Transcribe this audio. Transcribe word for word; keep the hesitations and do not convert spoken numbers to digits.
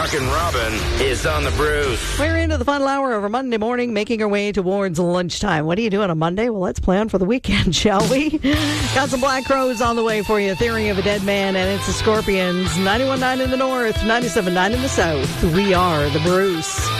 Rockin' Robin is on the Bruce. We're into the final hour of our Monday morning, making our way towards lunchtime. What do you do on a Monday? Well, let's plan for the weekend, shall we? Got some Black Crowes on the way for you. Theory of a Dead Man, and it's the Scorpions. ninety-one point nine in the north, ninety-seven point nine in the south. We are the Bruce.